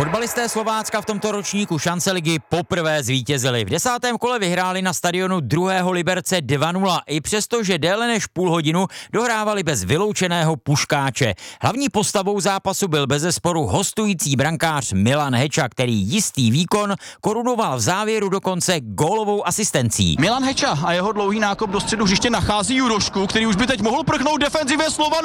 Fotbalisté Slovácka v tomto ročníku šance ligy poprvé zvítězili. V 10. kole vyhráli na stadionu 2. Liberce 2-0, i přesto, že déle než půl hodinu dohrávali bez vyloučeného Puškáče. Hlavní postavou zápasu byl bezesporu hostující brankář Milan Heča, který jistý výkon korunoval v závěru dokonce gólovou asistencí. Milan Heča a jeho dlouhý nákop do středu hřiště nachází Jurošku, který už by teď mohl prchnout defenzivě Slovanů.